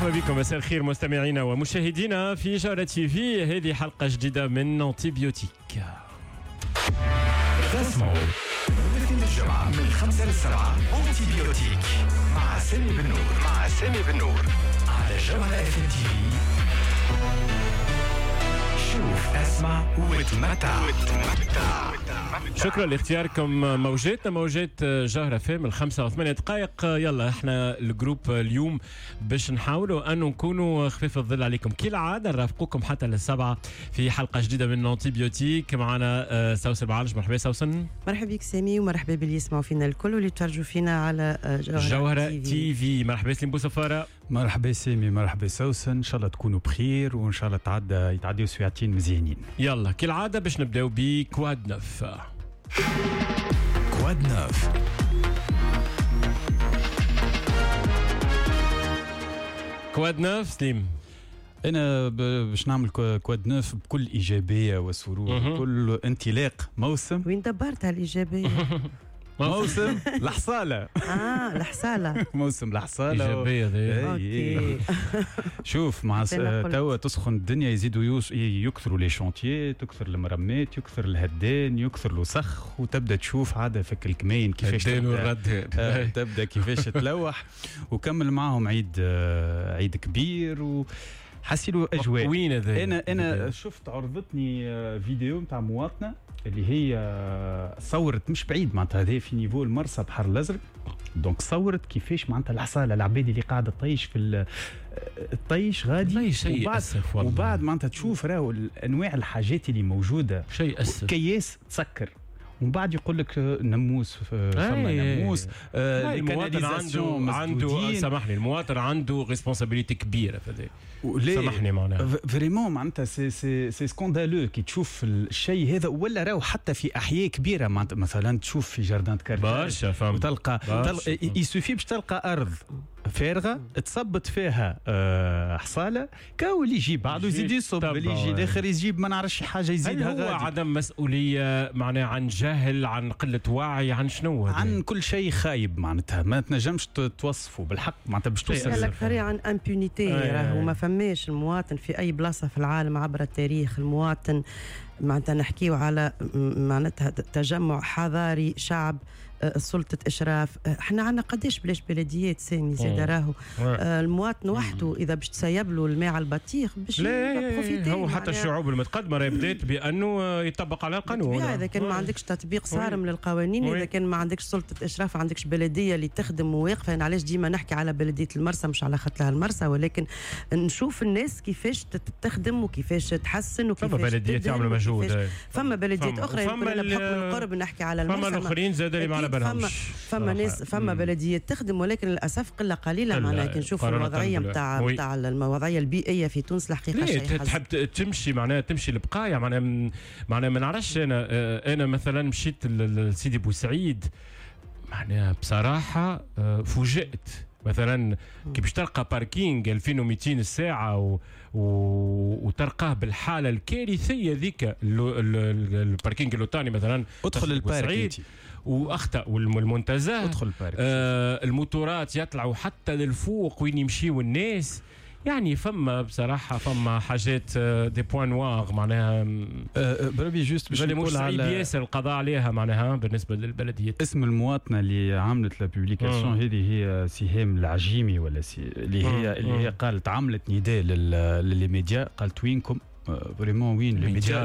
مرحبا بكم، مساء الخير مستمعينا ومشاهدينا في جولة تي في. هذه حلقة جديدة من أنتيبيوتيك. تسمعوا كل الجمعة من 5 ل 7 أنتيبيوتيك مع سامي بن نور على جولة اف ام تي في. شوف، اسمع وتمتع. شكرا لاختياركم موجاتنا، موجات جوهرة فام الخمسة وثمانية دقائق. يلا احنا الجروب اليوم باش نحاولوا أن نكونوا خفيف الظل عليكم كالعادة، نرافقوكم حتى للسبعة في حلقة جديدة من أنتيبيوتيك. معنا سوسن بعالج. مرحبا سوسن. مرحبا بك سامي، ومرحبا باللي يسمعوا فينا الكل واللي تفرجوا فينا على جوهرة تي في. مرحبا سليم بوسفارة. مرحبا سامي، مرحبا سوسن، ان شاء الله تكونوا بخير وان شاء الله يتعديوا سويعتين مزيانين. يلا كالعادة باش نبداو بكواد نوف. كواد نوف. كواد نوف سليم. انا باش نعمل كواد نوف بكل ايجابيه وسرور بكل انطلاق موسم. وين دبرت على الايجابيه؟ موسم الحصاله. الحصاله. موسم الحصاله ايجابيه. اوكي. شوف مع توا تسخن الدنيا، يزيدوا يكثروا لي شونتيي، تكثر المرمات، يكثر الهدان، يكثر الوسخ، وتبدا تشوف عاده فك الكمين كيفاش تبدا كيفاش تلوح. وكمل معهم عيد كبير حسيلوا اجواء. وين هذا؟ انا شفت عرضتني فيديو نتاع مواطنه اللي هي صورت مش بعيد معناتها هذا في نيفو المرسى بحر الازرق. دونك صورت كيفاش معناتها الحصاله العباد اللي قاعده تطيش في الطيش غادي، وبعد معناتها تشوف راهو انواع الحاجات اللي موجوده. شيء اسف. كياس تسكر، ومن بعد يقول لك نموس، فما نموس. المواطن عنده سامحني، المواطن عنده ريسبونسابيلتي كبيره في هذا. سامحني معناها فريمون معناتها سي سكوندالو كي تشوف الشيء هذا. ولا راهو حتى في احياء كبيره مثلا تشوف في جاردان كارتاج وتلقى يسوفي باش تلقى ارض فارغه تصبت فيها حصاله، كاو اللي يجيب بعضه يزيد يصب، اللي يجي الاخر يجيب ما نعرفش حاجه يزيدها. هو عدم مسؤوليه معناها، عن جهل، عن قله وعي، عن شنو؟ عن كل شيء خايب معناتها ما تنجمش توصفه بالحق معناتها باش توصل. قال لك ثري عن امبونيتي. راهو ما فماش المواطن في اي بلاصه في العالم عبر التاريخ. المواطن معناتها نحكيو على معناتها تجمع حضاري، شعب، سلطة إشراف. احنا عنا قداش بلاش بلديات سامي زيدا. راهو المواطن وحده إذا باش تسيب له الماء على البطيخ باش هو حتى الشعوب المتقدمة راهي بدات بأنه يطبق على القانون. إذا كان ما عندكش تطبيق صارم للقوانين، إذا كان ما عندكش سلطة إشراف، ما عندكش بلدية اللي تخدم وواقفة. أنا علاش ديما نحكي على بلدية المرسى، مش على خط لها المرسى، ولكن نشوف الناس كيفاش تخدم وكيفاش تحسن وكيفاش فما بلديات يعملوا مجهود. فما بلديات أخرى يمكن أنا بحكم القرب نحكي على المرسى. فما الآخرين زاد اللي معنا فما ناس، فما بلديات تخدم، ولكن للاسف قله قليله. معناها كي نشوفوا الوضعيه نتاع الوضعيه البيئيه في تونس الحقيقه شيء تحب تمشي معناها تمشي البقايا معناها ما نعرفش. انا مثلا مشيت لسيدي بوسعيد، معناها بصراحه فوجئت. مثلا كي باش تلقى باركينج 2200 الساعه وتلقاه بالحاله الكارثيه ذيك. الباركينج اللوطاني مثلا، ادخل الباركينج واخطا، والمنتزه ادخل الباركينج. الموتورات يطلعوا حتى للفوق وين يمشيوا الناس. يعني فما بصراحه فما حاجات دي بوين نوار معناها. بربي جوست باش نقول على ياسر القضاء عليها معناها بالنسبه للبلديات. اسم المواطنه اللي عملت لا بوبليكاسيون هذه هي سهام العجيمي، ولا اللي هي قالت عملت نداء للميديا، قالت وينكم فريمون وين الميديا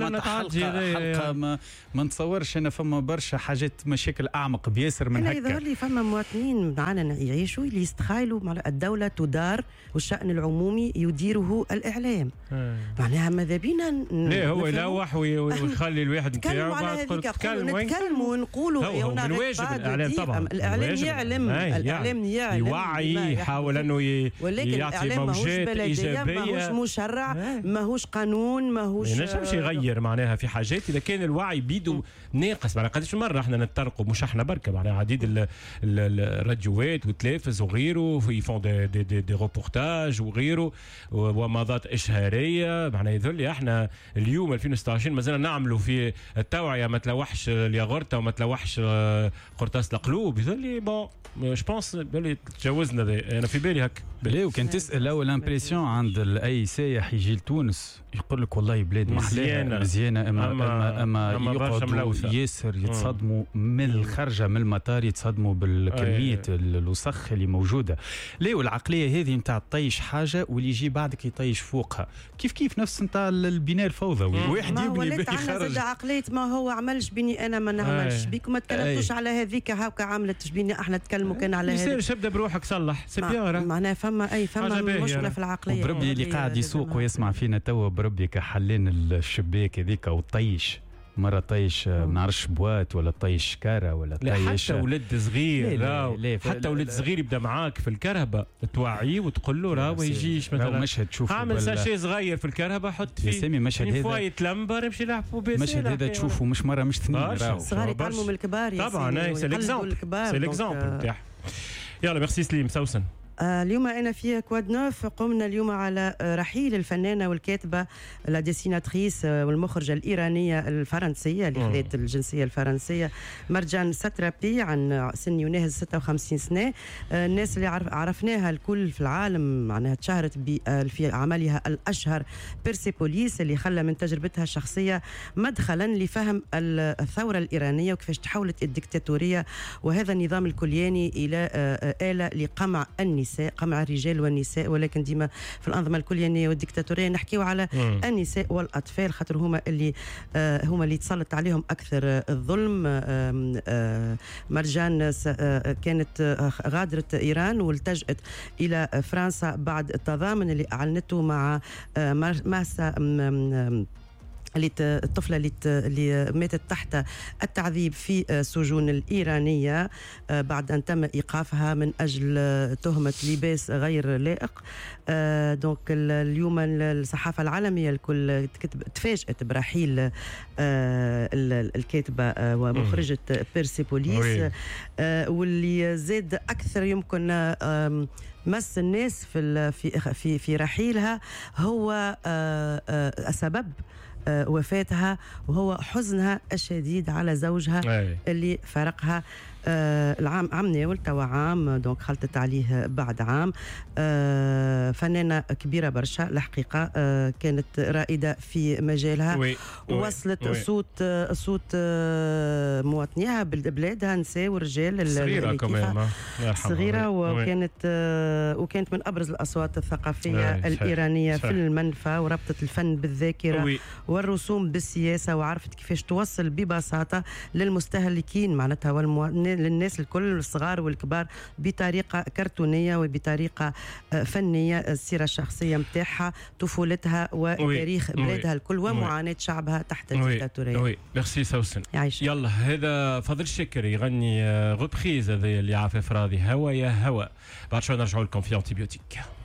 حلقه ما نتصورش. انا فما برشا حاجات مشاكل اعمق بياسر من هكا. يظهر لي فما مواطنين معنا يعيشوا اللي يستخايلوا مع الدوله تدار والشأن العمومي يديره الاعلام. معناها ماذا بينا ليه هو يلوح ويخلي الواحد نتكلموا على هذيك، نتكلموا ونقولوا هو من واجب الاعلام طبعا. الاعلام يعلم، الاعلام يوعي، يحاول انه يعطي موجات ايجابيه. ماهوش مشرع، ماهوش قانون ماهوش ينجمش يغير معناها في حاجات اذا كان الوعي بيدو ناقص. معناها قداش مره احنا نتطرقوا مش احنا بركه معناها عديد الراديوات والتلفز وغيره في فون دي روبورتاج وغيره وماضات اشهاريه معناها يذل احنا اليوم 2016 مازلنا نعملوا في التوعيه ما تلوحش الياغورتا وما تلوحش قرطاس القلوب يذل بون جو بونس باللي تجاوزنا انا في بالي هكا. ليه وكان تسال لو الامبريسيون عند اي سايح يجي لتونس يقول لك والله بلاد محلاها مزيانه اما يقعدوا ياسر يتصدموا من الخرجه من المطار يتصدموا بالكميه الوسخ اللي موجوده. ليه والعقليه هذه نتاع الطيش حاجه واللي يجي بعدك يطيش فوقها كيف نفس نتاع البناء الفوضوي واحد يبني به يخرج عقليه ما هو عملش بيني انا ما نعملش بيكم ما تكلمتوش على هذيك هاكا عملت بيني احنا نتكلموا كان على هذيك يصير شبدا بروحك صلح سي بيان معناها فما مشكله في العقليه. وبربي اللي قاعد يسوق ويسمع فينا توا بربي كحلين الشباك هذيك او طيش مرة طيش ما نعرفش بوات ولا طيش كارة ولا طيش حتى ولد صغير لا حتى ولد صغير يبدا معاك في الكهرباء توعيه وتقول له راه ما يجيش مثلا مشهد تشوفه اعمل ساشي صغير في الكهرباء حط فيه سامي مشهد هذا فواية لمبر يمشي يلعبوا به مشهد هذا تشوفه مش مرة مش اثنين صغار يتعلموا من الكبار طبعا سي ليكزامبل نتاعها. يلا ميرسي سليم سوسن. اليوم أنا في كواد نوف قمنا اليوم على رحيل الفنانة والكاتبة لا ديسيناتريس والمخرجة الإيرانية الفرنسية اللي خذت الجنسية الفرنسية مرجان سترابي عن سن يناهز 56 سنة. الناس اللي عرفناها الكل في العالم معناها تشهرت في عملها الأشهر بيرسيبوليس اللي خلى من تجربتها الشخصية مدخلا لفهم الثورة الإيرانية وكيفاش تحولت الدكتاتورية وهذا النظام الكلياني إلى آلة لقمع النساء قمع الرجال والنساء. ولكن ديما في الأنظمة الكليانية والديكتاتورية نحكيو على النساء والأطفال خاطر هما اللي تسلط عليهم أكثر الظلم. مرجان كانت غادرت إيران والتجأت إلى فرنسا بعد التضامن اللي أعلنته مع ماسا الطفلة اللي ماتت تحت التعذيب في سجون الإيرانية بعد أن تم إيقافها من أجل تهمة لباس غير لائق. دونك اليوم الصحافة العالمية الكل تفاجأت برحيل الكاتبة ومخرجة بيرسيبوليس واللي زاد أكثر يمكن مس الناس في رحيلها هو سبب وفاتها وهو حزنها الشديد على زوجها اللي فارقها العام ناول توا عام دونك خلطت عليه بعد عام. فنانة كبيرة برشا الحقيقة كانت رائدة في مجالها ووصلت صوت مواطنيها بلادها نساء ورجال صغيرة كمان صغيرة وكانت من أبرز الأصوات الثقافية الإيرانية في المنفى وربطت الفن بالذاكرة والرسوم بالسياسة وعرفت كيفاش توصل ببساطة للمستهلكين معناتها للناس الكل الصغار والكبار بطريقة كرتونية وبطريقة فنية السيرة الشخصية متاعها طفولتها وتاريخ بلادها الكل ومعاناة شعبها تحت الدكتاتورية. ميرسي سوسن. يعيش. يلا هذا فضل الشكر يغني غبخيز هذا اللي عفاف راضي هوا يا هوا بعد شوي نرجعوا لكم في أنتيبيوتيك.